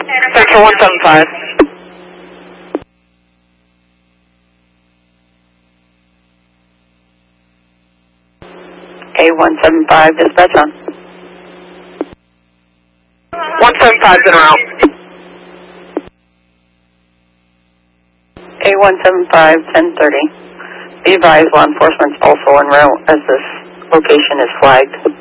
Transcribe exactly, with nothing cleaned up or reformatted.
Search for one seven five. A one seven five, dispatch on. one seven five's in route. A one seven five, ten thirty. Be advised, law enforcement's also en route as this location is flagged.